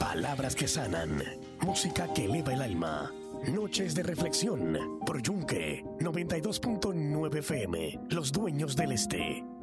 Palabras que sanan. Música que eleva el alma. Noches de reflexión. Por Yunque 92.9 FM. Los dueños del este.